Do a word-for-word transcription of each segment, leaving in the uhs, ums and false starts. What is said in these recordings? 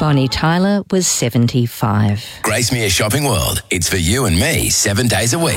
Bonnie Tyler was seventy-five. Gracemere Shopping World. It's for you and me seven days a week.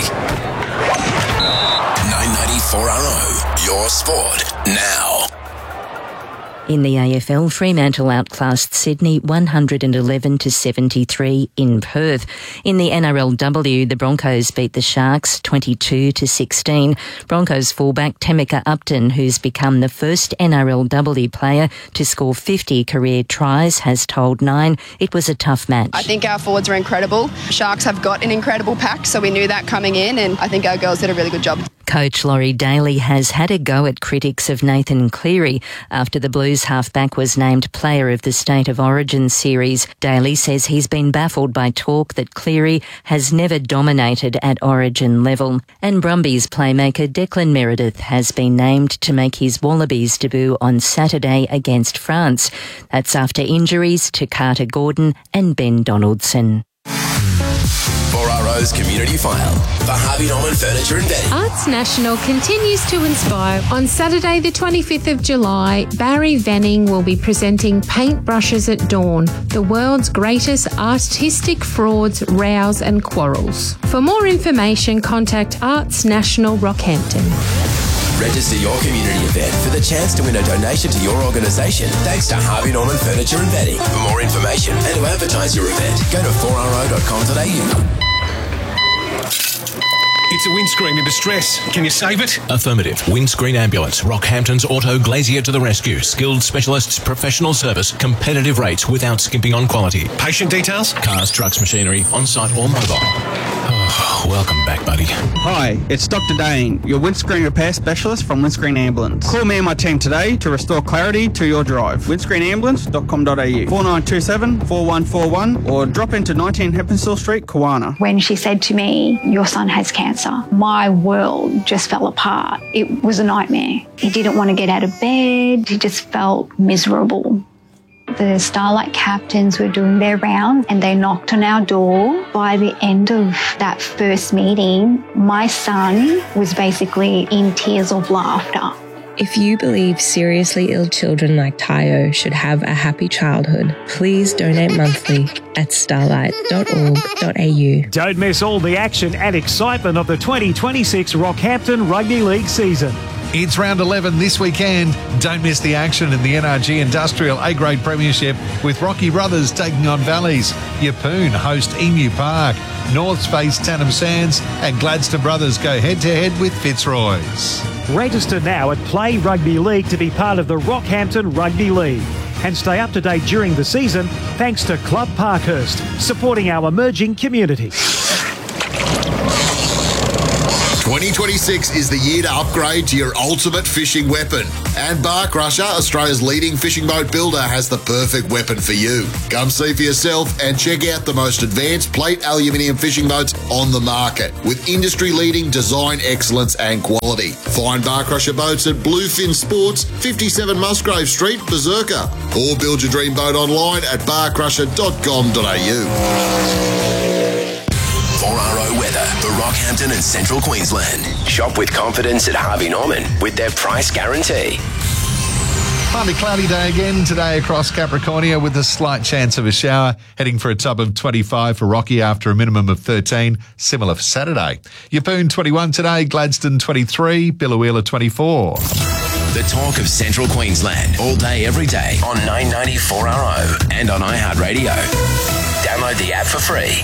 nine ninety-four R O. Your sport now. In the A F L, Fremantle outclassed Sydney one hundred eleven to seventy-three in Perth. In the N R L W, the Broncos beat the Sharks twenty-two to sixteen. Broncos fullback Temeka Upton, who's become the first N R L W player to score fifty career tries, has told Nine it was a tough match. I think our forwards were incredible. Sharks have got an incredible pack, so we knew that coming in, and I think our girls did a really good job. Coach Laurie Daly has had a go at critics of Nathan Cleary after the Blues halfback was named Player of the State of Origin series. Daly says he's been baffled by talk that Cleary has never dominated at Origin level. And Brumbies playmaker Declan Meredith has been named to make his Wallabies debut on Saturday against France. That's after injuries to Carter Gordon and Ben Donaldson. four R O's Community File for Harvey Norman Furniture and Bedding. Arts National continues to inspire. On Saturday the twenty-fifth of July, Barry Venning will be presenting Paintbrushes at Dawn, the world's greatest artistic frauds, rows and quarrels. For more information, contact Arts National Rockhampton. Register your community event for the chance to win a donation to your organisation thanks to Harvey Norman Furniture and Bedding. For more information and to advertise your event, go to four r o dot com dot a u. It's a windscreen in distress. Can you save it? Affirmative. Windscreen Ambulance. Rockhampton's Auto Glazier to the rescue. Skilled specialists, professional service, competitive rates without skimping on quality. Patient details? Cars, trucks, machinery, on-site or mobile. Oh, welcome back, buddy. Hi, it's Doctor Dane, your windscreen repair specialist from Windscreen Ambulance. Call me and my team today to restore clarity to your drive. windscreen ambulance dot com dot a u, four nine two seven, four one four one, or drop into nineteen Heppenstall Street, Kawana. When she said to me, your son has cancer, my world just fell apart. It was a nightmare. He didn't want to get out of bed. He just felt miserable. The Starlight captains were doing their rounds and they knocked on our door. By the end of that first meeting, my son was basically in tears of laughter. If you believe seriously ill children like Tayo should have a happy childhood, please donate monthly at starlight dot org dot a u. Don't miss all the action and excitement of the twenty twenty-six Rockhampton Rugby League season. It's round eleven this weekend. Don't miss the action in the N R G Industrial A-Grade Premiership with Rocky Brothers taking on Valleys. Yeppoon host Emu Park. Norths face Tannum Sands and Gladstone Brothers go head-to-head with Fitzroy's. Register now at Play Rugby League to be part of the Rockhampton Rugby League. And stay up to date during the season thanks to Club Parkhurst, supporting our emerging community. twenty twenty-six is the year to upgrade to your ultimate fishing weapon. And Bar Crusher, Australia's leading fishing boat builder, has the perfect weapon for you. Come see for yourself and check out the most advanced plate aluminium fishing boats on the market with industry-leading design excellence and quality. Find Bar Crusher boats at Bluefin Sports, fifty-seven Musgrave Street, Berserker. Or build your dream boat online at bar crusher dot com dot a u. four R O weather for Rockhampton and Central Queensland. Shop with confidence at Harvey Norman with their price guarantee. Partly cloudy day again today across Capricornia with a slight chance of a shower. Heading for a top of twenty-five for Rocky after a minimum of thirteen. Similar for Saturday. Yeppoon twenty-one today, Gladstone twenty-three, Biloela twenty-four. The talk of Central Queensland all day, every day on nine ninety-four R O and on iHeartRadio. Download the app for free.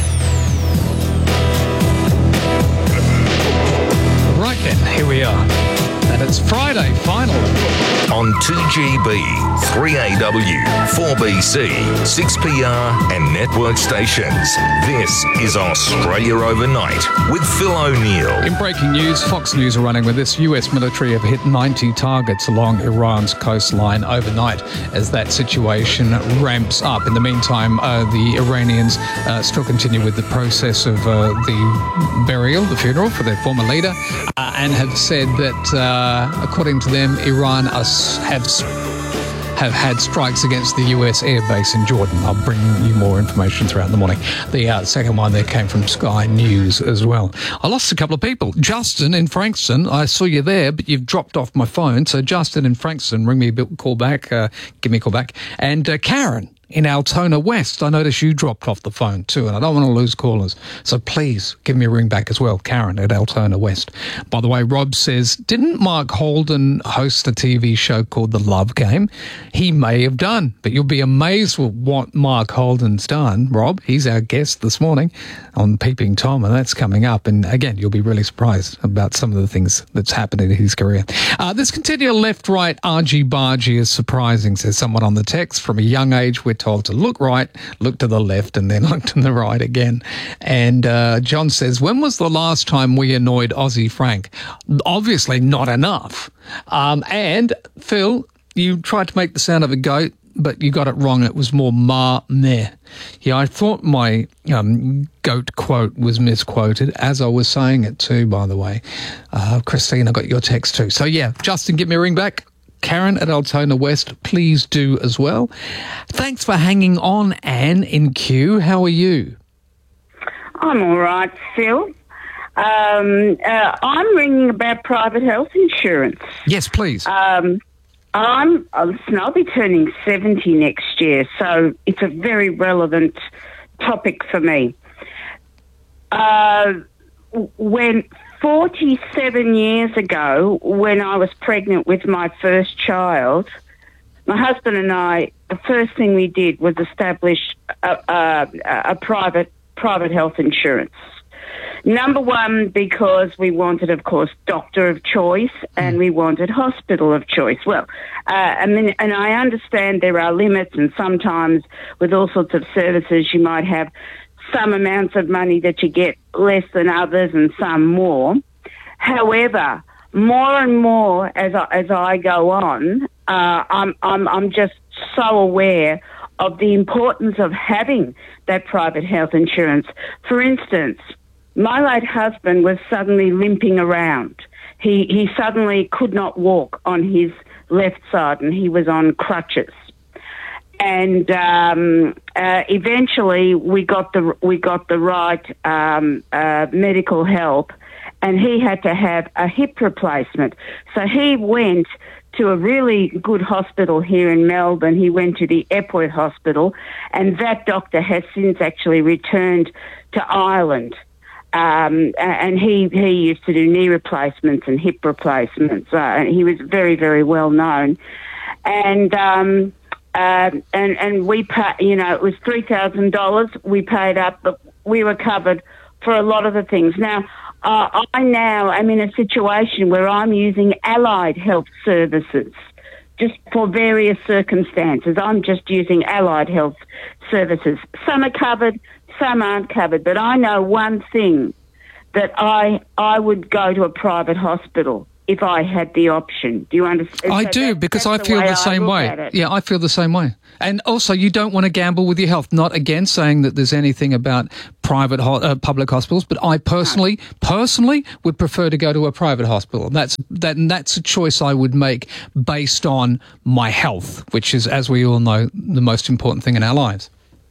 Right then, here we are. And it's Friday, finally. On two G B, three A W, four B C, six P R and network stations. This is Australia Overnight with Phil O'Neill. In breaking news, Fox News are running with this. U S military have hit ninety targets along Iran's coastline overnight as that situation ramps up. In the meantime, uh, the Iranians uh, still continue with the process of uh, the burial, the funeral for their former leader, uh, and have said that, uh, according to them, Iran are, have have had strikes against the U S airbase in Jordan. I'll bring you more information throughout the morning. The uh, second one there came from Sky News as well. I lost a couple of people. Justin in Frankston, I saw you there, but you've dropped off my phone. So Justin in Frankston, ring me a call back, uh, give me a call back. And uh, Karen in Altona West. I noticed you dropped off the phone too, and I don't want to lose callers. So please give me a ring back as well, Karen at Altona West. By the way, Rob says, didn't Mark Holden host a T V show called The Love Game? He may have done, but you'll be amazed with what Mark Holden's done. Rob, he's our guest this morning on Peeping Tom, and that's coming up. And again, you'll be really surprised about some of the things that's happened in his career. Uh, this continual left-right argy-bargy is surprising, says someone on the text. From a young age, we're told to look right, look to the left, and then look to the right again. And uh, John says, when was the last time we annoyed Aussie Frank? Obviously not enough. Um, and Phil, you tried to make the sound of a goat, but you got it wrong. It was more ma meh. Yeah, I thought my um, goat quote was misquoted as I was saying it too, by the way. Uh, Christine, I got your text too. So yeah, Justin, give me a ring back. Karen at Altona West, please do as well. Thanks for hanging on, Anne in Kew. How are you? I'm all right, Phil. Um, uh, I'm ringing about private health insurance. Yes, please. Um, I'm, uh, listen, I'll be turning seventy next year, so it's a very relevant topic for me. Uh, when forty-seven years ago, when I was pregnant with my first child, my husband and I, the first thing we did was establish a, a, a private private health insurance. Number one, because we wanted, of course, doctor of choice, and we wanted hospital of choice. Well, uh, I mean, and I understand there are limits, and sometimes with all sorts of services, you might have some amounts of money that you get less than others, and some more. However, more and more as I, as I go on, uh, I'm I'm I'm just so aware of the importance of having that private health insurance. For instance, my late husband was suddenly limping around. He he suddenly could not walk on his left side, and he was on crutches. And um, uh, eventually, we got the we got the right um, uh, medical help, and he had to have a hip replacement. So he went to a really good hospital here in Melbourne. He went to the Epworth Hospital, and that doctor has since actually returned to Ireland. Um, and he, he used to do knee replacements and hip replacements. Uh, and he was very, very well known. And, um, uh, and, and we pay, you know, it was three thousand dollars. We paid up, but we were covered for a lot of the things. Now, uh, I now am in a situation where I'm using allied health services just for various circumstances. I'm just using allied health services. Some are covered, some aren't covered, but I know one thing, that I I would go to a private hospital if I had the option. Do you understand? I so do, that, because I the feel the same way. way. Yeah, I feel the same way. And also, you don't want to gamble with your health. Not again saying that there's anything about private ho- uh, public hospitals, but I personally, no. personally would prefer to go to a private hospital. That's that, and that's a choice I would make based on my health, which is, as we all know, the most important thing in our lives.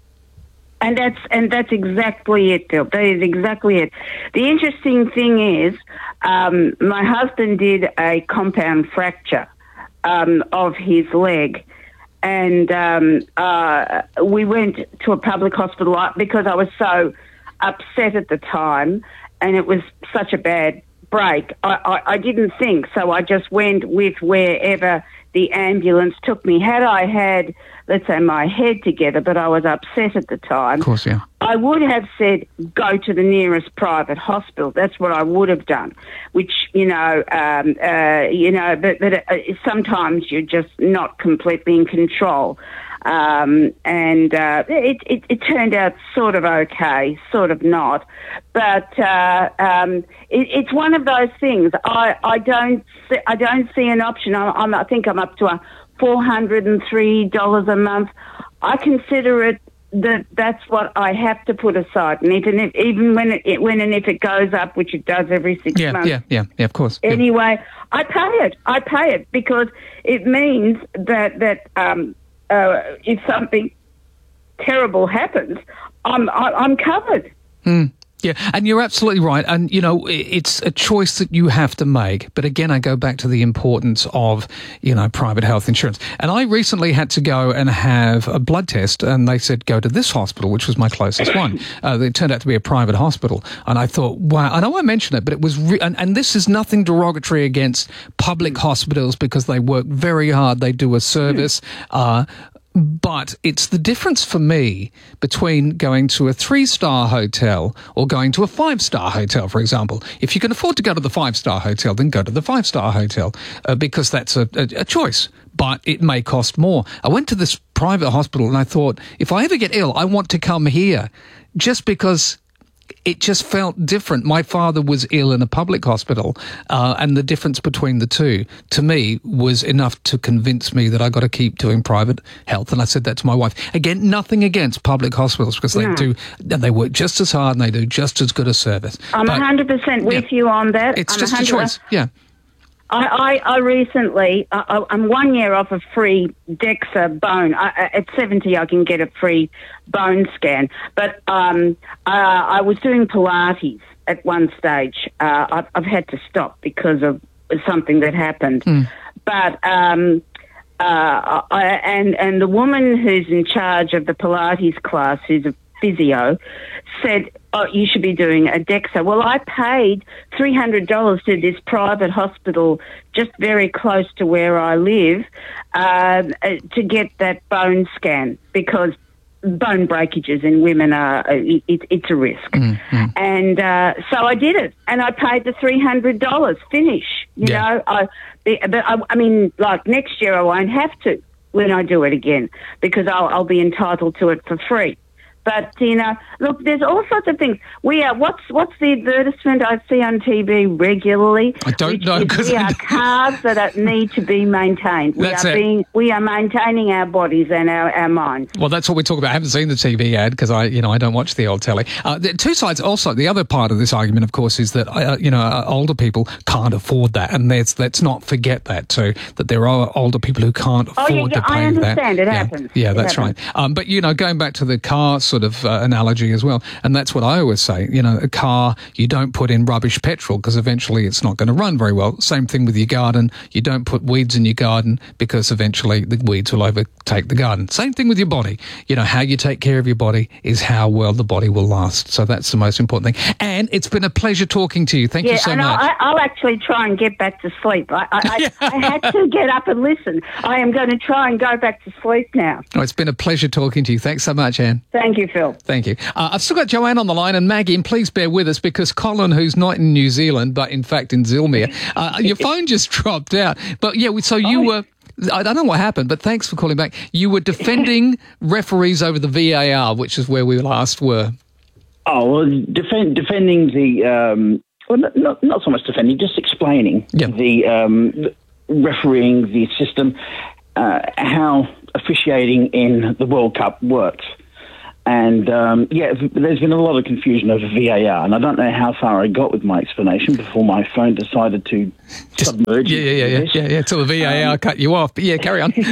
And that's and that's exactly it, Bill. That is exactly it. The interesting thing is, um, my husband did a compound fracture um, of his leg, and um, uh, we went to a public hospital because I was so upset at the time, and it was such a bad break. I, I, I didn't think, so I just went with wherever the ambulance took me. Had I had, let's say, my head together, but I was upset at the time, of course, yeah, I would have said, go to the nearest private hospital. That's what I would have done, which, you know, um, uh, you know, but, but uh, sometimes you're just not completely in control. Um, and uh, it, it, it turned out sort of okay, sort of not. But uh, um, it, it's one of those things. I, I don't see, I don't see an option. I, I'm, I think I'm up to a four hundred and three dollars a month. I consider it that that's what I have to put aside, and even if, even when it when and if it goes up, which it does every six yeah, months. Yeah, yeah, yeah, of course. Anyway, yeah. I pay it. I pay it because it means that that. Um, Uh, if something terrible happens, I'm I, I'm covered. Mm. Yeah, and you're absolutely right. And, you know, it's a choice that you have to make. But again, I go back to the importance of, you know, private health insurance. And I recently had to go and have a blood test, and they said, go to this hospital, which was my closest one. Uh, it turned out to be a private hospital. And I thought, wow, I know I mentioned it, but it was, re- and, and this is nothing derogatory against public hospitals because they work very hard. They do a service. Uh, But it's the difference for me between going to a three-star hotel or going to a five-star hotel, for example. If you can afford to go to the five-star hotel, then go to the five-star hotel uh, because that's a, a, a choice. But it may cost more. I went to this private hospital and I thought, if I ever get ill, I want to come here just because it just felt different. My father was ill in a public hospital, uh, and the difference between the two, to me, was enough to convince me that I got to keep doing private health. And I said that to my wife. Again, nothing against public hospitals because they No. do, and they work just as hard and they do just as good a service. I'm But one hundred percent with yeah. you on that. It's I'm just a one hundred choice. Yeah. I, I, I recently, I, I'm one year off a free DEXA bone. I, at seventy, I can get a free bone scan. But um, uh, I was doing Pilates at one stage. Uh, I've, I've had to stop because of something that happened. Mm. But um, uh, I, and and the woman who's in charge of the Pilates class, who's a physio, said, oh, you should be doing a DEXA. Well, I paid three hundred dollars to this private hospital just very close to where I live um, uh, to get that bone scan because bone breakages in women are, uh, it, it, it's a risk. Mm-hmm. And uh, so I did it, and I paid the three hundred dollars, finish, you Yeah. know. I, but I, I mean, like next year I won't have to when I do it again because I'll, I'll be entitled to it for free. But, you know, look, there's all sorts of things. We are, what's what's the advertisement I see on T V regularly? I don't Which know, is 'cause we I are cars that are, need to be maintained. We That's are it. being, we are maintaining our bodies and our, our minds. Well, that's what we talk about. I haven't seen the T V ad because I, you know, I don't watch the old telly. Uh, the two sides. Also, the other part of this argument, of course, is that uh, you know uh, older people can't afford that, and let's let's not forget that too. That there are older people who can't Oh, afford yeah, yeah, to pay I understand. that. It yeah. happens. Yeah, It that's happens. right. Um, but you know, going back to the car sort of uh, analogy as well, and that's what I always say. You know, a car, you don't put in rubbish petrol because eventually it's not going to run very well. Same thing with your garden. You don't put weeds in your garden because eventually the weeds will overtake the garden. Same thing with your body. You know, how you take care of your body is how well the body will last. So that's the most important thing. And it's been a pleasure talking to you. Thank yeah, you so and much. I, I'll actually try and get back to sleep. I, I, I, I had to get up and listen. I am going to try and go back to sleep now. Oh, it's been a pleasure talking to you. Thanks so much, Anne. Thank you, Phil. Thank you. Uh, I've still got Joanne on the line, and Maggie, and please bear with us because Colin, who's not in New Zealand, but in fact in Zilmere, uh, your phone just dropped out. But yeah, so you were, I don't know what happened, but thanks for calling back. You were defending referees over the V A R, which is where we last were. Oh, well, defend, defending the, um, well, not, not, not so much defending, just explaining the, um, the refereeing the system, uh, how officiating in the World Cup works. And, um, yeah, there's been a lot of confusion over V A R, and I don't know how far I got with my explanation before my phone decided to Just, submerge. Yeah, yeah, yeah, yeah, yeah, yeah, till the V A R um, cut you off. But yeah, carry on.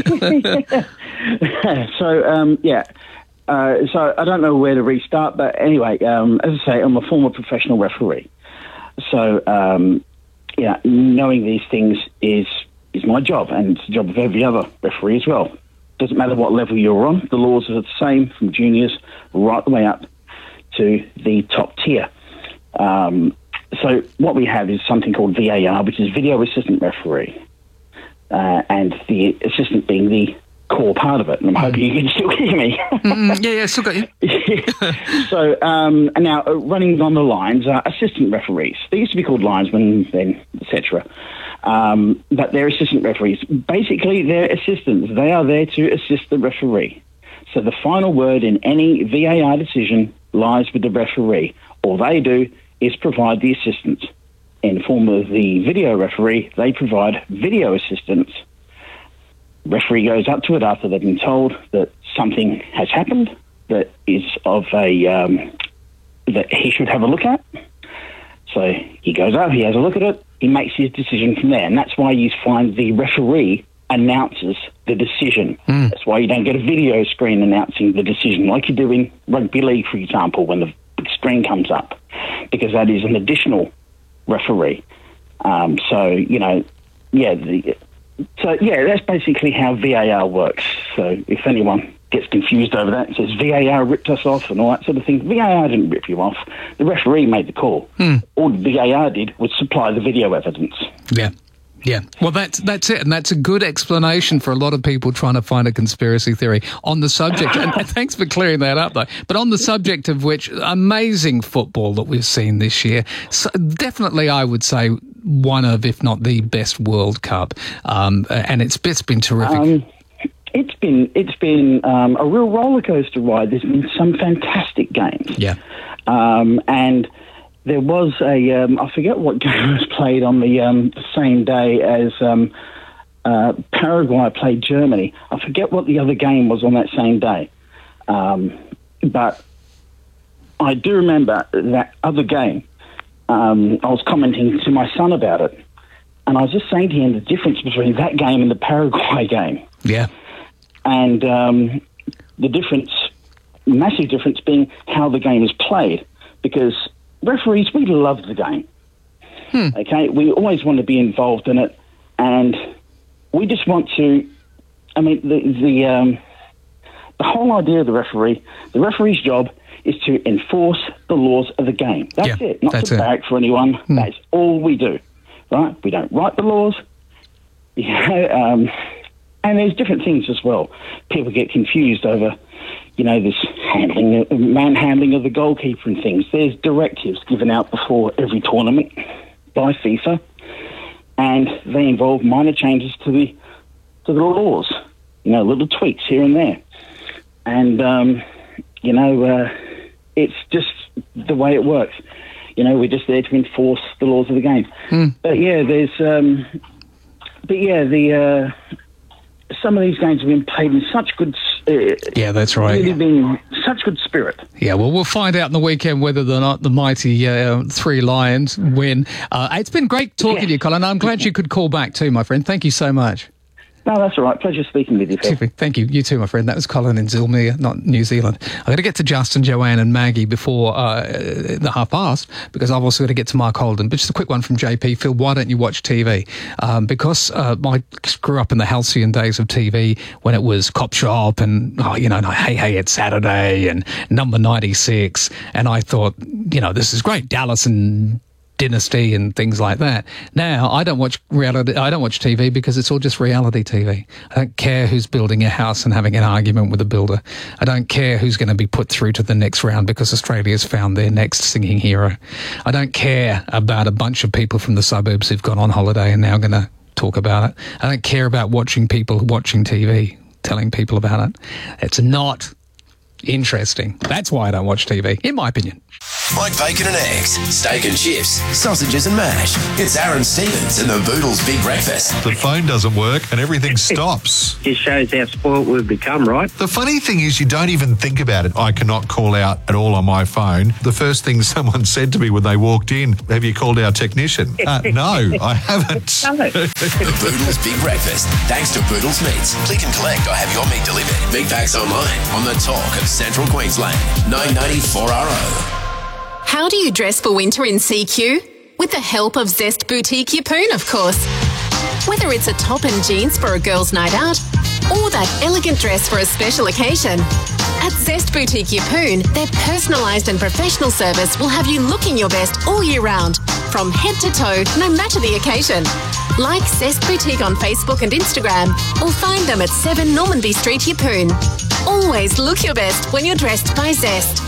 so, um, yeah. Uh, so I don't know where to restart, but anyway, um, as I say, I'm a former professional referee. So, um, yeah, knowing these things is is my job, and it's the job of every other referee as well. Doesn't matter what level you're on, the laws are the same from juniors right the way up to the top tier. Um, so what we have is something called V A R, which is Video Assistant Referee, uh, and the assistant being the core part of it, and I'm hoping you can still hear me. mm, yeah, yeah, still got you. so um, now, uh, running on the lines are assistant referees. They used to be called linesmen, then et cetera. Um, but they're assistant referees. Basically, they're assistants. They are there to assist the referee. So the final word in any V A R decision lies with the referee. All they do is provide the assistance. In the form of the video referee, they provide video assistance. Referee goes up to it after they've been told that something has happened that is of a um, that he should have a look at. So he goes up, he has a look at it, he makes his decision from there, and that's why you find the referee announces the decision. Mm. That's why you don't get a video screen announcing the decision like you do in rugby league, for example, when the big screen comes up, because that is an additional referee. Um, so, you know, yeah, the, so, yeah, that's basically how V A R works. So if anyone gets confused over that and says V A R ripped us off and all that sort of thing, V A R didn't rip you off. The referee made the call. Hmm. All the V A R did was supply the video evidence. Yeah. Yeah, well, that's that's it, and that's a good explanation for a lot of people trying to find a conspiracy theory on the subject. And, and thanks for clearing that up, though. But on the subject of which, amazing football that we've seen this year. So definitely, I would say one of, if not the best World Cup, um, and it's it's been terrific. Um, it's been it's been um, a real roller coaster ride. There's been some fantastic games. Yeah, um, and. There was a, um, I forget what game was played on the, um, the same day as um, uh, Paraguay played Germany. I forget what the other game was on that same day. Um, but I do remember that other game. Um, I was commenting to my son about it. And I was just saying to him the difference between that game and the Paraguay game. Yeah. And um, the difference, massive difference being how the game is played. Because referees, we love the game. Hmm. Okay, we always want to be involved in it, and we just want to. I mean, the the um, the whole idea of the referee, the referee's job is to enforce the laws of the game. That's yeah, it. Not that's to it. barrack for anyone. Hmm. That's all we do. Right? We don't write the laws. You know, um, and there's different things as well. People get confused over, you know, this handling, manhandling of the goalkeeper and things. There's directives given out before every tournament by FIFA, and they involve minor changes to the to the laws. You know, little tweaks here and there, and um, you know, uh, it's just the way it works. You know, we're just there to enforce the laws of the game. Mm. But yeah, there's, um, but yeah, the. Uh, Some of these games have been played in such good... Uh, yeah, that's right. Really been such good spirit. Yeah, well, we'll find out in the weekend whether or not the mighty uh, Three Lions win. Uh, it's been great talking yeah. to you, Colin. I'm glad you could call back too, my friend. Thank you so much. No, that's all right. Pleasure speaking with you, Phil. Thank you. You too, my friend. That was Colin in Zilmere, not New Zealand. I've got to get to Justin, Joanne and Maggie before uh, the half past, because I've also got to get to Mark Holden. But just a quick one from J P. Phil, why don't you watch T V? Um, because uh, I grew up in the halcyon days of T V when it was Cop Shop and, oh, you know, Hey, Hey, It's Saturday and Number ninety-six. And I thought, you know, this is great. Dallas and Dynasty and things like that. Now, I don't watch reality. I don't watch T V because it's all just reality T V. I don't care who's building a house and having an argument with a builder. I don't care who's going to be put through to the next round because Australia's found their next singing hero. I don't care about a bunch of people from the suburbs who've gone on holiday and now going to talk about it. I don't care about watching people watching T V, telling people about it. It's not interesting. That's why I don't watch T V, in my opinion. Like bacon and eggs, steak and chips, sausages and mash. It's Aaron Stevens and the Boodles Big Breakfast. The phone doesn't work and everything stops. Just shows how spoilt we've become, right? The funny thing is you don't even think about it. I cannot call out at all on my phone. The first thing someone said to me when they walked in, have you called our technician? Uh, no, I haven't. No. The Boodles Big Breakfast. Thanks to Boodles Meats. Click and collect or have your meat delivered. Big packs online on the talk of Central Queensland. nine ninety-four R O. How do you dress for winter in C Q? With the help of Zest Boutique Yeppoon, of course. Whether it's a top and jeans for a girl's night out or that elegant dress for a special occasion, at Zest Boutique Yeppoon, their personalised and professional service will have you looking your best all year round, from head to toe, no matter the occasion. Like Zest Boutique on Facebook and Instagram, or find them at seven Normanby Street, Yeppoon. Always look your best when you're dressed by Zest.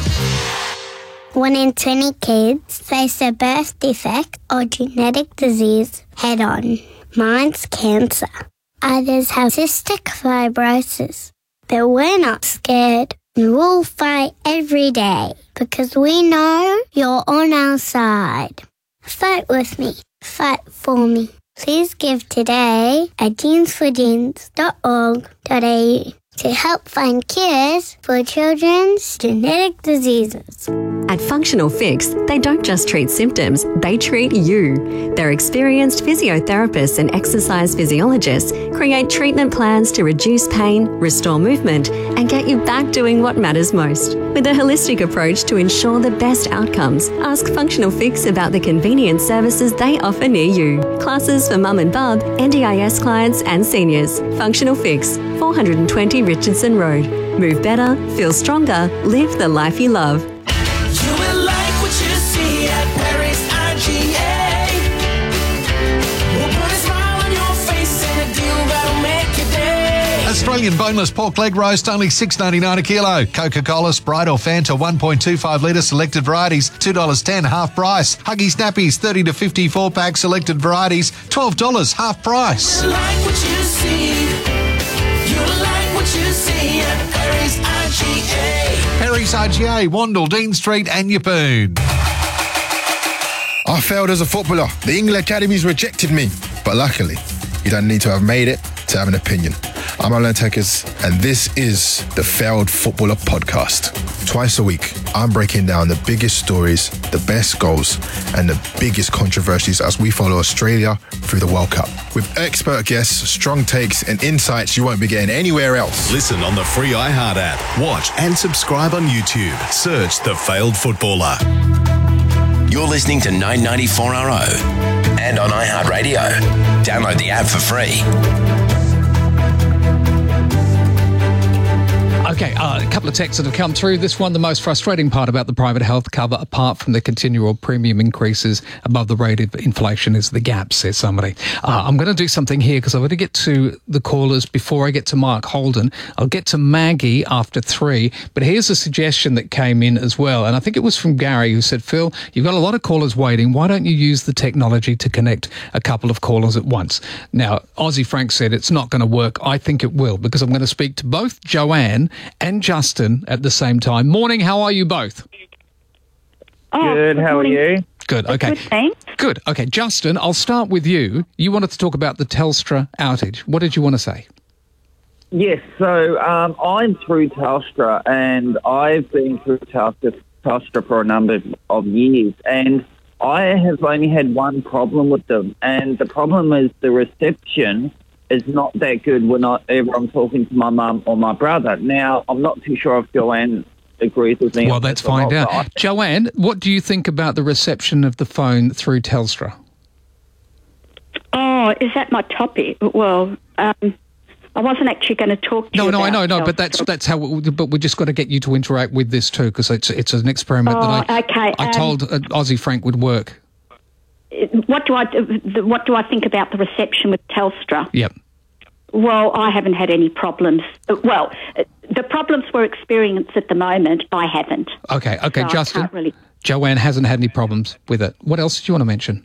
One in twenty kids face a birth defect or genetic disease head-on. Mine's cancer. Others have cystic fibrosis. But we're not scared. We will fight every day because we know you're on our side. Fight with me. Fight for me. Please give today at jeans for jeans dot org dot a u. to help find cures for children's genetic diseases. At Functional Fix, they don't just treat symptoms, they treat you. Their experienced physiotherapists and exercise physiologists create treatment plans to reduce pain, restore movement, and get you back doing what matters most. With a holistic approach to ensure the best outcomes, ask Functional Fix about the convenient services they offer near you. Classes for mum and bub, N D I S clients and seniors. Functional Fix, four twenty Richardson Road. Move better, feel stronger, live the life you love. You will like what you see at Perry's I G A. We'll put a smile on your face and a deal that'll make your day. Australian boneless pork leg roast, only six dollars ninety-nine a kilo. Coca-Cola, Sprite or Fanta, one point two five litre, selected varieties, two dollars ten, half price. Huggy Snappies, thirty to fifty-four pack, selected varieties, twelve dollars, half price. You like what you see. You like what you see at Perry's I G A. Perry's I G A, Wandle, Dean Street and Yeppoon. I failed as a footballer. The England Academies rejected me. But luckily, you don't need to have made it to have an opinion. I'm Alan Tekers, and this is the Failed Footballer Podcast. Twice a week, I'm breaking down the biggest stories, the best goals, and the biggest controversies as we follow Australia through the World Cup. With expert guests, strong takes, and insights you won't be getting anywhere else. Listen on the free iHeart app. Watch and subscribe on YouTube. Search The Failed Footballer. You're listening to nine ninety-four R O and on iHeartRadio. Download the app for free. Okay, uh, a couple of texts that have come through. This one, the most frustrating part about the private health cover, apart from the continual premium increases above the rate of inflation, is the gap, says somebody. Uh, I'm going to do something here because I'm going to get to the callers before I get to Mark Holden. I'll get to Maggie after three, but here's a suggestion that came in as well, and I think it was from Gary, who said, Phil, you've got a lot of callers waiting. Why don't you use the technology to connect a couple of callers at once? Now, Aussie Frank said it's not going to work. I think it will, because I'm going to speak to both Joanne and Justin at the same time. Morning, how are you both? Oh, good, how are you? Good, okay. Good, thanks. Good, okay. Justin, I'll start with you. You wanted to talk about the Telstra outage. What did you want to say? Yes, so um, I'm through Telstra, and I've been through Telstra, Telstra for a number of years, and I have only had one problem with them, and the problem is the reception is not that good whenever I'm talking to my mum or my brother. Now, I'm not too sure if Joanne agrees with me. Well, let's find out. Right. Joanne, what do you think about the reception of the phone through Telstra? Oh, is that my topic? Well, um, I wasn't actually going to talk to no, you No, about I know, no, Telstra. but that's that's how. We, but we just got to get you to interact with this too, because it's it's an experiment Oh, that I okay, I um, told uh, Aussie Frank would work. What do I what do I think about the reception with Telstra? Yep. Well, I haven't had any problems. Well, the problems we're experiencing at the moment, I haven't. Okay, okay, So I Justin. can't really- Joanne hasn't had any problems with it. What else did you want to mention?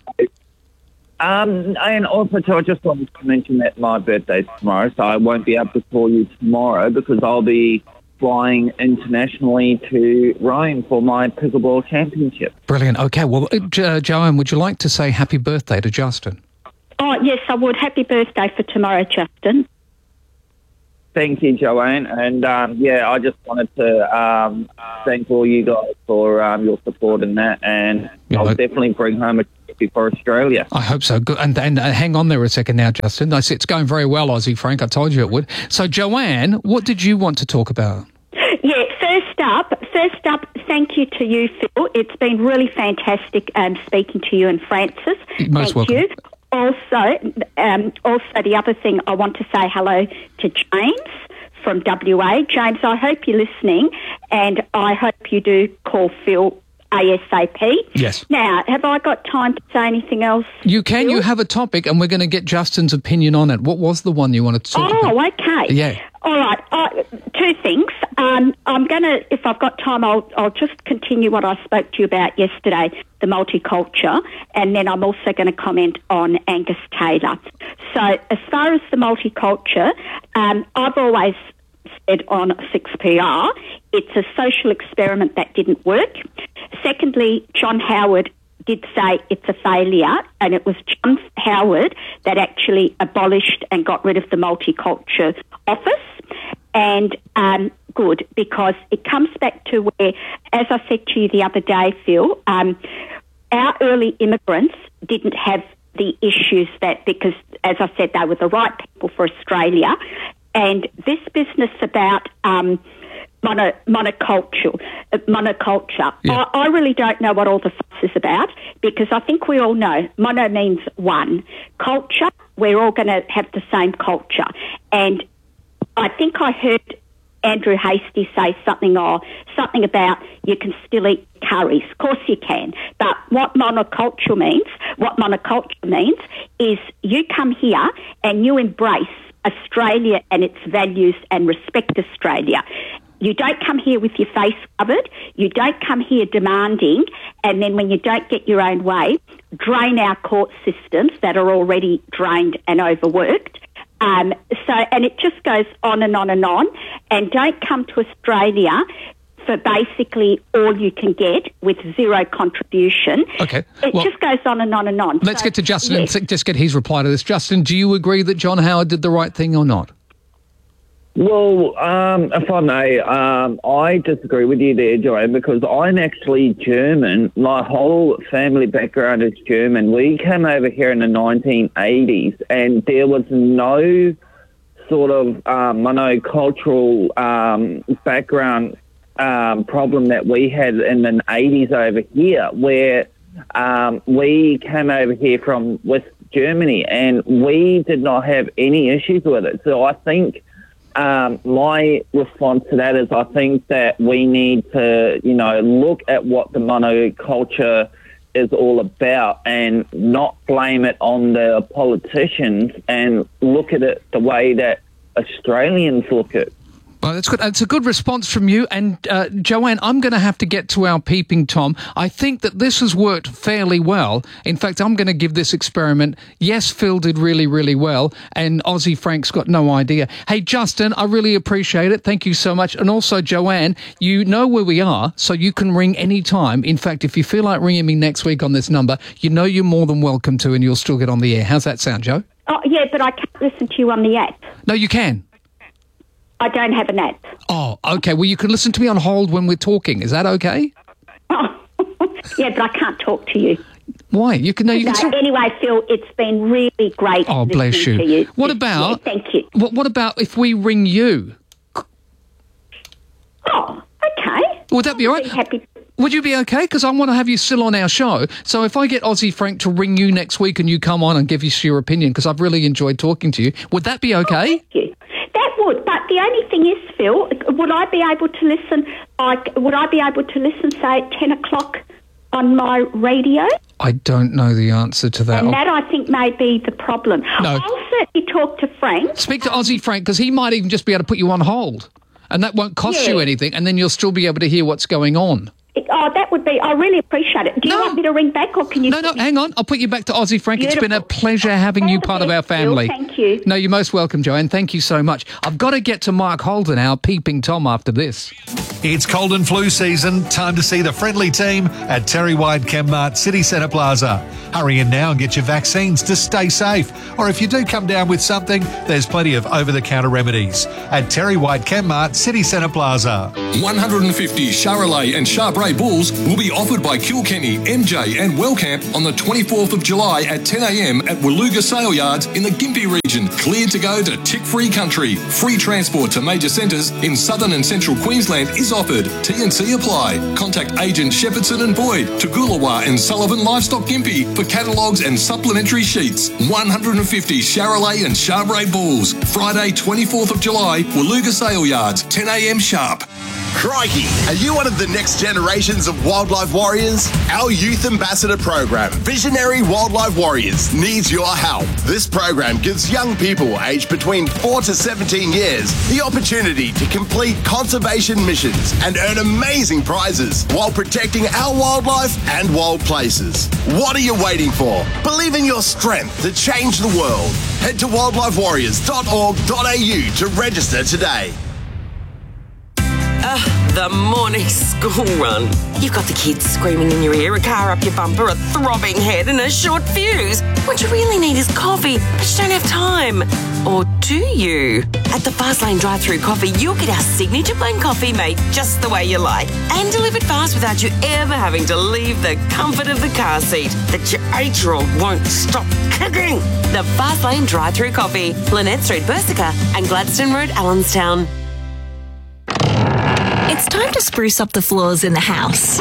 Um, and also, too, I just wanted to mention that my birthday's tomorrow, so I won't be able to call you tomorrow because I'll be flying internationally to Rome for my pickleball championship. Brilliant. Okay, well, uh, Jo- Joanne, would you like to say happy birthday to Justin? Oh, yes, I would. Happy birthday for tomorrow, Justin. Thank you, Joanne. And, um, yeah, I just wanted to um, thank all you guys for um, your support in that, and Yeah, I'll but- definitely bring home a trophy for Australia. I hope so. Good. And, and uh, hang on there a second now, Justin. I see it's going very well, Aussie Frank. I told you it would. So, Joanne, what did you want to talk about? Yeah, first up, first up, thank you to you, Phil. It's been really fantastic um, speaking to you and Francis. Most thank welcome. you. Also, um, also the other thing, I want to say hello to James from W A. James, I hope you're listening, and I hope you do call Phil ASAP. Yes. Now, have I got time to say anything else? You can. You have a topic, and we're going to get Justin's opinion on it. What was the one you wanted to talk about? Oh, okay. Yeah. All right. Uh, two things. Um, I'm going to, if I've got time, I'll, I'll just continue what I spoke to you about yesterday, the multiculture, and then I'm also going to comment on Angus Taylor. So as far as the multiculture, um, I've always said on six P R, it's a social experiment that didn't work. Secondly, John Howard did say it's a failure, and it was John Howard that actually abolished and got rid of the multiculture office. and um, good, because it comes back to where, as I said to you the other day, Phil, um, our early immigrants didn't have the issues that, because, as I said, they were the right people for Australia. And this business about um, mono, monoculture, uh, monoculture Yeah. I, I really don't know what all the fuss is about, because I think we all know mono means one. Culture, we're all going to have the same culture. And I think I heard Andrew Hastie say something or something about you can still eat curries. Of course you can. But what monoculture means, what monoculture means is you come here and you embrace Australia and its values and respect Australia. You don't come here with your face covered. You don't come here demanding, and then when you don't get your own way, drain our court systems that are already drained and overworked. Um, so, and it just goes on and on and on. And don't come to Australia for basically all you can get with zero contribution. Okay. It well, just goes on and on and on. let's So, get to Justin yes. and just get his reply to this. Justin, do you agree that John Howard did the right thing or not? Well, um, if I may, um, I disagree with you there, Joanne, because I'm actually German. My whole family background is German. We came over here in the nineteen eighties, and there was no sort of uh, monocultural um, background um, problem that we had in the eighties over here, where um, we came over here from West Germany, and we did not have any issues with it. So I think Um, my response to that is I think that we need to, you know, look at what the monoculture is all about and not blame it on the politicians, and look at it the way that Australians look at it. Well, that's good. It's a good response from you. And uh, Joanne, I'm going to have to get to our peeping Tom. I think that this has worked fairly well. In fact, I'm going to give this experiment. Yes, Phil did really, really well, and Aussie Frank's got no idea. Hey, Justin, I really appreciate it. Thank you so much. And also, Joanne, you know where we are, so you can ring any time. In fact, if you feel like ringing me next week on this number, you know you're more than welcome to, and you'll still get on the air. How's that sound, Joe? Oh, yeah, but I can't listen to you on the app. No, you can. I don't have an app. Oh, okay. Well, you can listen to me on hold when we're talking. Is that okay? Oh, yeah, but I can't talk to you. Why? You can. No, you No, can. Still... Anyway, Phil, it's been really great. Oh, bless listening you. To you. What Yeah, about? yeah, thank you. What, what about if we ring you? Oh, okay. Would that be all right? Happy. Would you be okay? Because I want to have you still on our show. So if I get Aussie Frank to ring you next week and you come on and give us your opinion, because I've really enjoyed talking to you, would that be okay? Oh, thank you. That would, but the only thing is, Phil, would I be able to listen? Like, would I be able to listen, say, at ten o'clock on my radio? I don't know the answer to that. And that, I think, may be the problem. No. I'll certainly talk to Frank. Speak to Aussie Frank, because he might even just be able to put you on hold, and that won't cost Yeah. you anything, and then you'll still be able to hear what's going on. Oh, that would be, I really appreciate it. Do you want me to ring back, or can you... No, no, hang on. I'll put you back to Aussie Frank. It's been a Beautiful. pleasure having you part of our family. Thank you. No, you're most welcome, Joanne. Thank you so much. I've got to get to Mark Holden, our peeping Tom, after this. It's cold and flu season. Time to see the friendly team at Terry White Chemmart City Centre Plaza. Hurry in now and get your vaccines to stay safe. Or if you do come down with something, there's plenty of over-the-counter remedies at Terry White Chemmart City Centre Plaza. one hundred fifty Charolais and Charbray Bulls will be offered by Kilkenny, M J and Wellcamp on the twenty-fourth of July at ten a m at Waluga Sale Yards in the Gympie region. Cleared to go to tick-free country. Free transport to major centres in southern and central Queensland is offered. T and C apply. Contact agent Shepherdson and Boyd, Toogoolawah and Sullivan Livestock Gympie for catalogues and supplementary sheets. one hundred fifty Charolais and Charbray Bulls. Friday, twenty-fourth of July, Waluga Sale Yards, ten a m sharp. Crikey, are you one of the next generations of wildlife warriors? Our youth ambassador program, Visionary Wildlife Warriors, needs your help. This program gives young people aged between four to seventeen years the opportunity to complete conservation missions and earn amazing prizes while protecting our wildlife and wild places. What are you waiting for? Believe in your strength to change the world. Head to wildlife warriors dot org dot a u to register today. Uh, The morning school run. You've got the kids screaming in your ear, a car up your bumper, a throbbing head and a short fuse. What you really need is coffee, but you don't have time. Or do you? At the Fastlane drive-through coffee, you'll get our signature blend coffee made just the way you like and delivered fast without you ever having to leave the comfort of the car seat that your eight-year-old won't stop kicking. The Fastlane drive-through coffee, Lynette Street, Bersica and Gladstone Road, Allenstown. It's time to spruce up the floors in the house.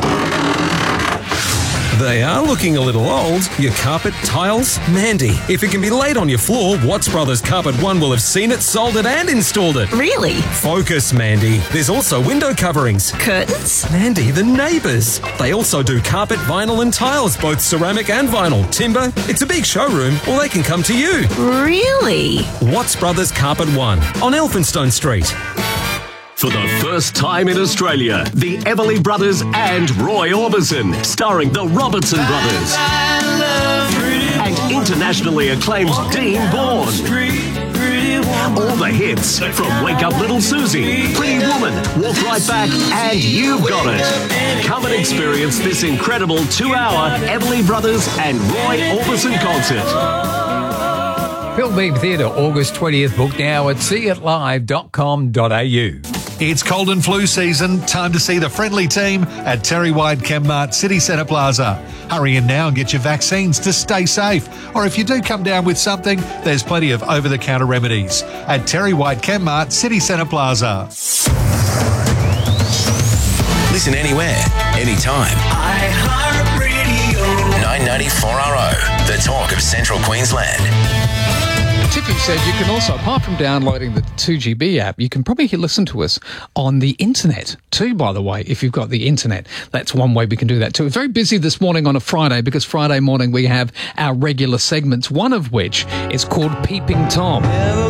They are looking a little old. Your carpet, tiles, Mandy. If it can be laid on your floor, Watts Brothers Carpet One will have seen it, sold it and installed it. Really? Focus, Mandy. There's also window coverings. Curtains? Mandy, the neighbours. They also do carpet, vinyl and tiles, both ceramic and vinyl. Timber. It's a big showroom, or they can come to you. Really? Watts Brothers Carpet One on Elphinstone Street. For the first time in Australia, the Everly Brothers and Roy Orbison, starring the Robertson Brothers. And internationally acclaimed Dean Bourne. All the hits from Wake Up Little Susie, Pretty Woman, Walk Right Back, and You've Got It. Come and experience this incredible two-hour Everly Brothers and Roy Orbison concert. Bill Beebe Theatre, August twentieth. Book now at see it live dot com dot a u. It's cold and flu season. Time to see the friendly team at Terry White Chemmart City Centre Plaza. Hurry in now and get your vaccines to stay safe. Or if you do come down with something, there's plenty of over-the-counter remedies at Terry White Chemmart City Centre Plaza. Listen anywhere, anytime. nine ninety-four R O, the talk of Central Queensland. Tiffy said you can also, apart from downloading the two G B app, you can probably listen to us on the internet too, by the way, if you've got the internet. That's one way we can do that too. It's very busy this morning on a Friday because Friday morning we have our regular segments, one of which is called Peeping Tom.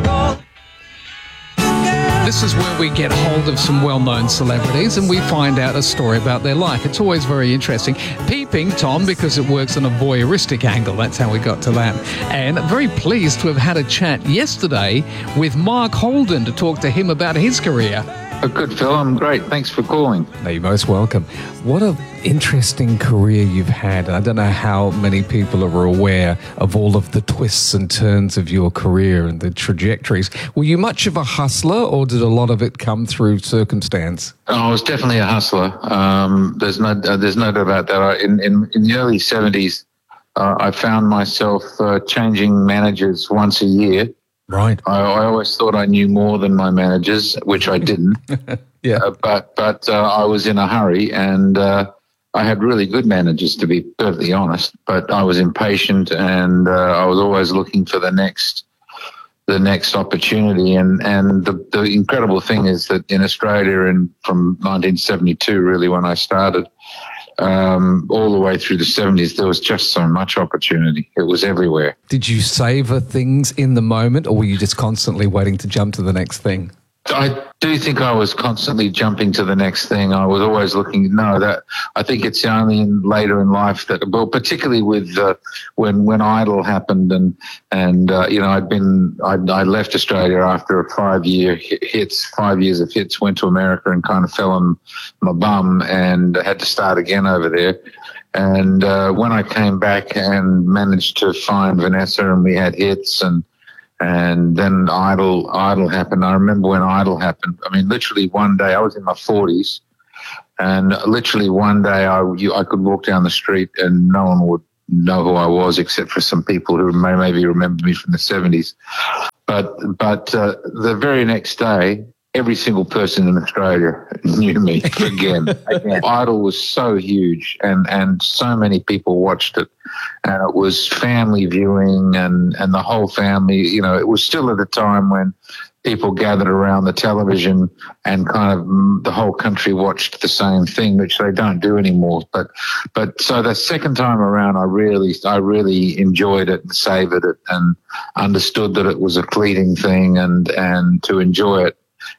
This is where we get hold of some well-known celebrities and we find out a story about their life. It's always very interesting. Peeping Tom, because it works on a voyeuristic angle. That's how we got to that. And very pleased to have had a chat yesterday with Mark Holden to talk to him about his career. Oh, good, Phil. I'm great. Thanks for calling. No, you're most welcome. What an interesting career you've had. I don't know how many people are aware of all of the twists and turns of your career and the trajectories. Were you much of a hustler or did a lot of it come through circumstance? Oh, I was definitely a hustler. Um, there's no uh, there's no doubt about that. I, in, in, in the early seventies, uh, I found myself uh, changing managers once a year. Right. I, I always thought I knew more than my managers, which I didn't. yeah. Uh, but but uh, I was in a hurry, and uh, I had really good managers, to be perfectly honest. But I was impatient, and uh, I was always looking for the next the next opportunity. And and the, the incredible thing is that in Australia, and from nineteen seventy-two, really, when I started, um, all the way through the seventies, there was just so much opportunity. It was everywhere. Did you savor things in the moment, or were you just constantly waiting to jump to the next thing? I do think I was constantly jumping to the next thing. I was always looking. No, that I think it's only in, later in life that, well, particularly with uh, when when Idol happened, and and uh, you know, I'd been I, I left Australia after a five year hits, five years of hits. Went to America and kind of fell on my bum and had to start again over there. And uh, when I came back and managed to find Vanessa, and we had hits, and. And then Idol, Idol happened. I remember when Idol happened. I mean, literally one day, I was in my forties, and literally one day I, you, I could walk down the street and no one would know who I was except for some people who may maybe remember me from the seventies. But but uh, the very next day, every single person in Australia knew me again. again. Idol was so huge, and, and so many people watched it. And it was family viewing, and, and the whole family, you know, it was still at a time when people gathered around the television and kind of the whole country watched the same thing, which they don't do anymore. But but so the second time around, I really I really enjoyed it and savoured it and understood that it was a fleeting thing, and, and to enjoy it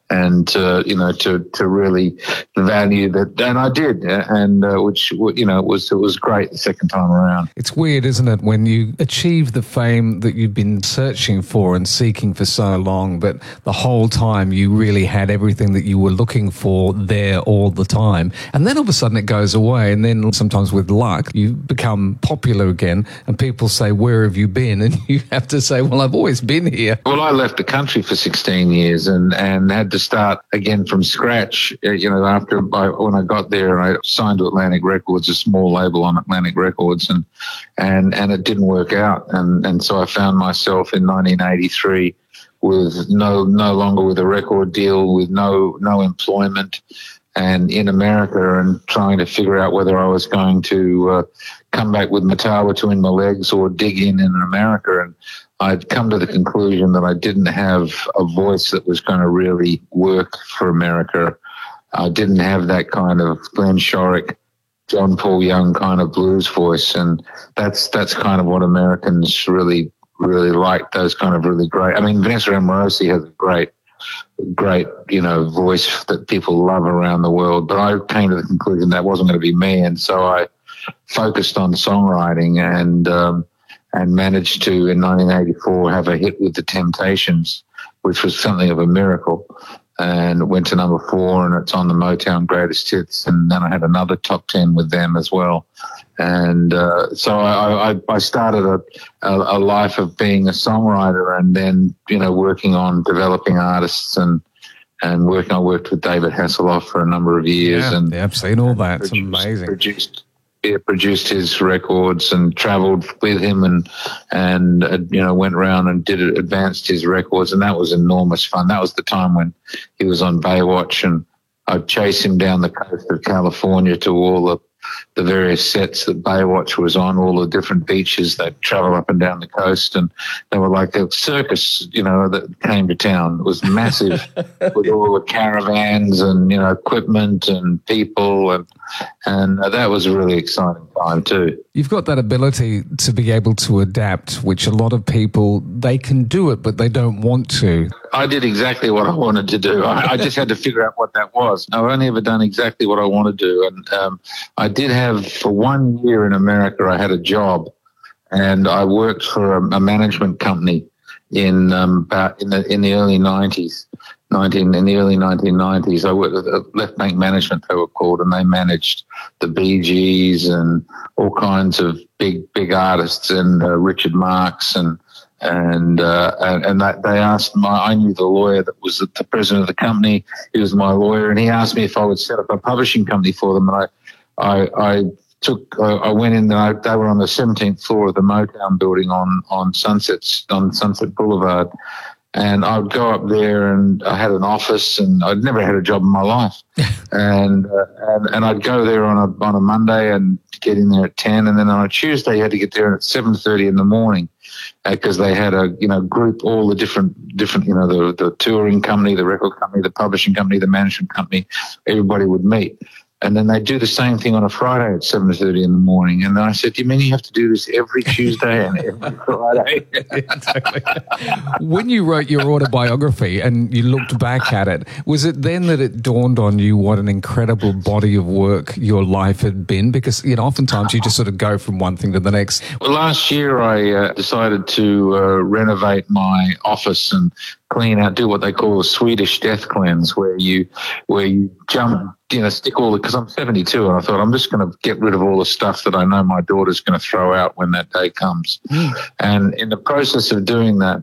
and uh, you know to to really value that, and I did, and uh, which you know it was it was great the second time around. It's weird, isn't it, when you achieve the fame that you've been searching for and seeking for so long, but the whole time you really had everything that you were looking for there all the time, and then all of a sudden it goes away, and then sometimes with luck you become popular again, and people say, "Where have you been?" And you have to say, "Well, I've always been here." Well, I left the country for sixteen years and and had to start again from scratch. You know, after I, when I got there, I signed to Atlantic Records, a small label on Atlantic Records, and and and it didn't work out, and and so I found myself in nineteen eighty-three with no no longer with a record deal, with no no employment, and in America, and trying to figure out whether I was going to uh, come back with my tail between my legs or dig in in America. And I'd come to the conclusion that I didn't have a voice that was going to really work for America. I didn't have that kind of Glenn Shorrock, John Paul Young kind of blues voice, and that's that's kind of what Americans really really like. Those kind of really great. I mean, Vanessa Amorosi has a great, great you know voice that people love around the world. But I came to the conclusion that wasn't going to be me, and so I focused on songwriting and um, and managed to in nineteen eighty-four have a hit with the Temptations, which was something of a miracle. And it went to number four, and it's on the Motown Greatest Hits. And then I had another top ten with them as well. And uh, so I, I, I started a, a, a life of being a songwriter, and then you know working on developing artists and and working. I worked with David Hasselhoff for a number of years, Yeah, and yeah, I've seen all that. It's produced, amazing. Produced, yeah, produced his records and travelled with him, and and uh, you know went around and did it, advanced his records, and that was enormous fun. That was the time when he was on Baywatch, and I'd chase him down the coast of California to all the the various sets that Baywatch was on, all the different beaches. They'd travel up and down the coast, and they were like a circus, you know, that came to town. It was massive with all the caravans and, you know, equipment and people, and and uh, that was a really exciting time too. You've got that ability to be able to adapt, which a lot of people, they can do it, but they don't want to. I did exactly what I wanted to do. I, I just had to figure out what that was. I've only ever done exactly what I want to do. And um, I did have, for one year in America, I had a job, and I worked for a, a management company in um, about in the in the early nineties. Nineteen in the early nineteen nineties, I worked with Left Bank Management, they were called, and they managed the Bee Gees and all kinds of big big artists, and uh, Richard Marx and. And, uh, and, and that they asked my, I knew the lawyer that was the president of the company. He was my lawyer, and he asked me if I would set up a publishing company for them. And I, I, I took, I, I went in there. I, they were on the seventeenth floor of the Motown building on, on Sunset, on Sunset Boulevard. And I would go up there, and I had an office, and I'd never had a job in my life. and, uh, and, and I'd go there on a, on a Monday and get in there at ten. And then on a Tuesday, you had to get there at seven thirty in the morning. Because they had a, you know, group, all the different, different, you know, the, the touring company, the record company, the publishing company, the management company, everybody would meet. And then they'd do the same thing on a Friday at seven thirty in the morning. And I said, you mean you have to do this every Tuesday and every Friday? Exactly. When you wrote your autobiography and you looked back at it, was it then that it dawned on you what an incredible body of work your life had been? Because, you know, oftentimes you just sort of go from one thing to the next. Well, last year I uh, decided to uh, renovate my office and clean out, do what they call a Swedish death cleanse, where you where you jump, you know, stick all the, because I'm seventy-two, and I thought I'm just going to get rid of all the stuff that I know my daughter's going to throw out when that day comes. Mm. And in the process of doing that,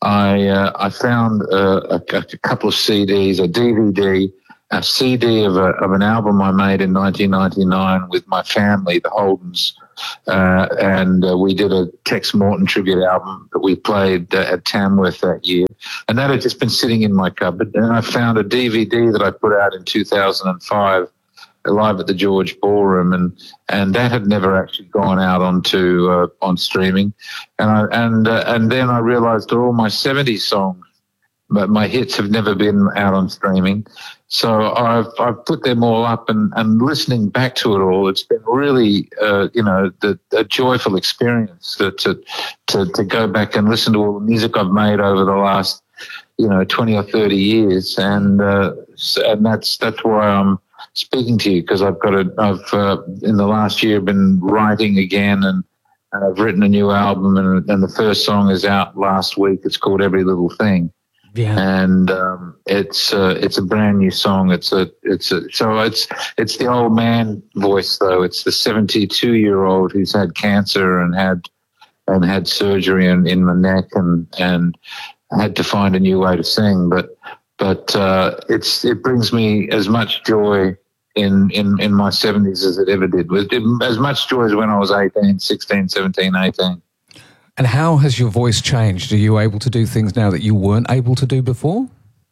I uh, I found uh, a, a couple of C Ds, a D V D, a C D of, a, of an album I made in nineteen ninety-nine with my family, the Holdens. Uh, and uh, we did a Tex Morton tribute album that we played uh, at Tamworth that year. And that had just been sitting in my cupboard. And I found a D V D that I put out in two thousand five, live at the George Ballroom, and and that had never actually gone out onto uh, on streaming. And I and uh, and then I realised that all my seventies songs, but my hits have never been out on streaming. So I've I've put them all up, and, and listening back to it all, it's been really uh, you know the, a joyful experience to, to to to go back and listen to all the music I've made over the last you know, twenty or thirty years. And, uh, and that's, that's why I'm speaking to you, because I've got a, I've, uh, in the last year been writing again, and, and I've written a new album, and, and the first song is out last week. It's called Every Little Thing. Yeah. And, um, it's, uh, it's a brand new song. It's a, it's a, so it's, it's the old man voice though. It's the seventy-two year old who's had cancer and had, and had surgery in, in my neck, and, and had to find a new way to sing. But, but, uh, it's, it brings me as much joy in, in, in my seventies as it ever did. With as much joy as when I was eighteen, sixteen, seventeen, eighteen. And how has your voice changed? Are you able to do things now that you weren't able to do before?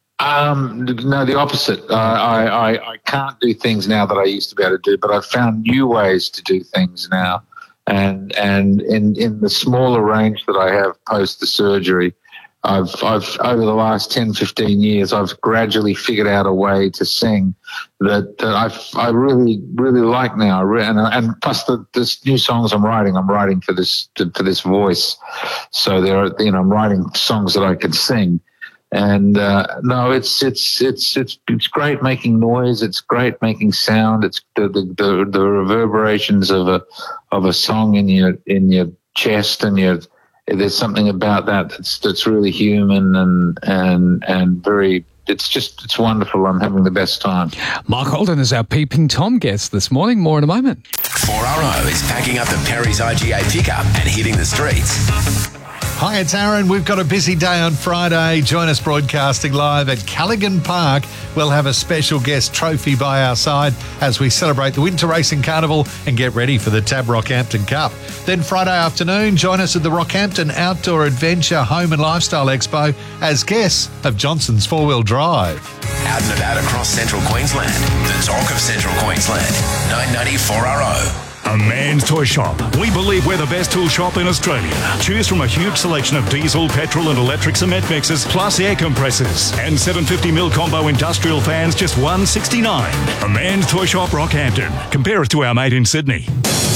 Um, no, the opposite. Uh, I, I, I can't do things now that I used to be able to do, but I've found new ways to do things now. And, and in, in the smaller range that I have post the surgery, I've, I've, over the last ten, fifteen years, I've gradually figured out a way to sing that, that I, I really, really like now. And, and plus the, this new songs I'm writing, I'm writing for this, for this voice. So there are, you know, I'm writing songs that I can sing. And, uh, no, it's, it's, it's, it's, it's great making noise. It's great making sound. It's the, the, the, the reverberations of a, of a song in your, in your chest, and your, there's something about that that's, that's really human and, and, and very, it's just, it's wonderful. I'm having the best time. Mark Holden is our Peeping Tom guest this morning. More in a moment. four R O is packing up the Perry's I G A pickup and hitting the streets. Hi, it's Aaron. We've got a busy day on Friday. Join us broadcasting live at Callaghan Park. We'll have a special guest trophy by our side as we celebrate the Winter Racing Carnival and get ready for the Tab Rockhampton Cup. Then Friday afternoon, join us at the Rockhampton Outdoor Adventure Home and Lifestyle Expo as guests of Johnson's Four Wheel Drive. Out and about across central Queensland. The talk of central Queensland. nine ninety four R O. A Man's Toy Shop. We believe we're the best tool shop in Australia. Choose from a huge selection of diesel, petrol and electric cement mixers, plus air compressors. And seven hundred fifty mil combo industrial fans, just one sixty-nine. A Man's Toy Shop, Rockhampton. Compare us to our mate in Sydney.